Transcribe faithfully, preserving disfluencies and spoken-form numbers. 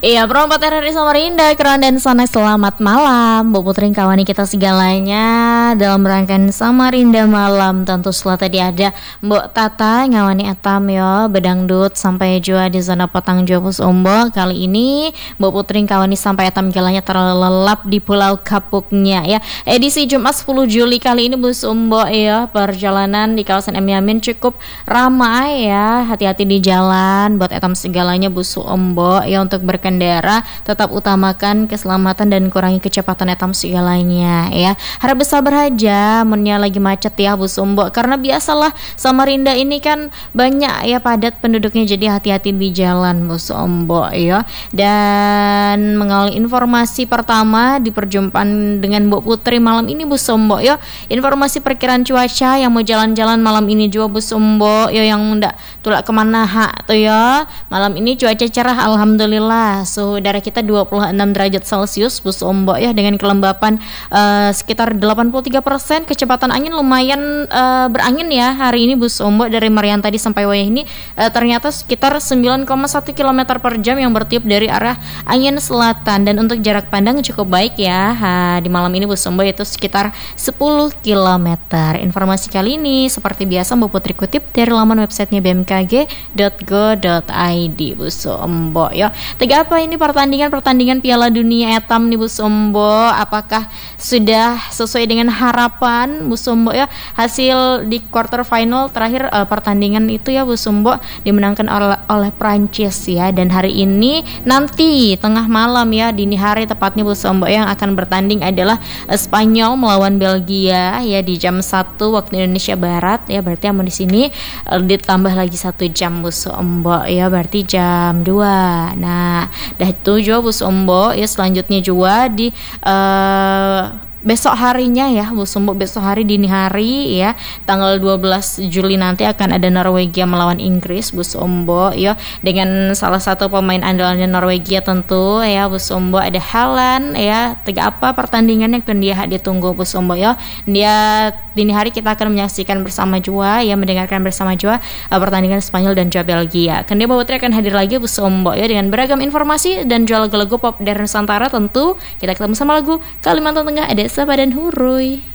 Iya, perempat R R I Samarinda, Keren dan Sana, selamat malam Bu Putri, kawani kita segalanya dalam rangkaian Samarinda Malam. Tentu setelah tadi ada Mbok Tata ngawani etam yo bedangdut sampai jua di zona Patang Jua Pus Ombo. Kali ini Bu Putri kawani sampai etam galanya terlelap di Pulau Kapuknya ya. Edisi Jumat sepuluh Juli kali ini Bus Ombo ya, perjalanan di kawasan M Yamin cukup ramai ya. Hati-hati di jalan buat etam segalanya Bus Ombo ya, untuk berkendara tetap utamakan keselamatan dan kurangi kecepatan etam segalanya ya. Harap bersabar aja mennya lagi macet ya Bu Sumbo, karena biasalah Samarinda ini kan banyak ya padat penduduknya, jadi hati-hati di jalan Bu Sumbo ya. Dan mengawali informasi pertama di perjumpaan dengan Bu Putri malam ini Bu Sumbo ya. Informasi perkiraan cuaca yang mau jalan-jalan malam ini juga Bu Sumbo ya, yang ndak tulak kemana hak tuh ya. Malam ini cuaca cerah alhamdulillah. Suhu udara kita dua puluh enam derajat Celcius Bu Sumbo ya, dengan kelembapan uh, sekitar delapan puluh tiga persen. Kecepatan angin lumayan uh, berangin ya hari ini Bu Sumbo. Dari Marian tadi sampai wayah ini uh, ternyata sekitar sembilan koma satu kilometer per jam yang bertiup dari arah angin selatan. Dan untuk jarak pandang cukup baik ya ha, di malam ini Bu Sumbo, yaitu sekitar sepuluh kilometer. Informasi kali ini seperti biasa Bu Putri kutip dari laman websitenya b m k g dot go dot i d Bu Sumbo ya. Tiga apa ini pertandingan-pertandingan Piala Dunia etam nih Bu Sumbo, apakah sudah sesuai dengan harapan Bu Sumbo ya? Hasil di quarter final terakhir uh, pertandingan itu ya Bu Sumbo dimenangkan oleh, oleh Prancis ya. Dan hari ini nanti tengah malam ya, dini hari tepatnya Bu Sumbo, yang akan bertanding adalah uh, Spanyol melawan Belgia ya di jam satu waktu Indonesia Barat ya. Berarti aman di sini uh, ditambah lagi satu jam Bu Sumbo ya, berarti jam dua. Nah, dah itu juga Bu Sumbo ya. Selanjutnya juga di uh, besok harinya ya Bu Sumbo, besok hari dini hari ya, tanggal dua belas Juli nanti akan ada Norwegia melawan Inggris Bu Sumbo ya, dengan salah satu pemain andalannya Norwegia tentu ya Bu Sumbo, ada Haaland ya. Tiga apa pertandingannya kan dia ditunggu Bu Sumbo ya. Dia dini hari kita akan menyaksikan bersama juga ya, mendengarkan bersama juga uh, pertandingan Spanyol dan juga Belgia. Kan dia Bu Putri akan hadir lagi Bu Sumbo ya, dengan beragam informasi dan jual lagu-lagu pop dari Nusantara. Tentu kita ketemu sama lagu Kalimantan Tengah, ada Sapa dan Huruy.